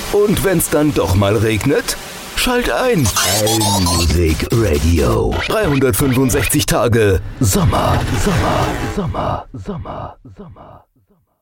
Und wenn's dann doch mal regnet? Schalt ein. Allmusic Radio. 365 Tage Sommer, Sommer, Sommer, Sommer, Sommer.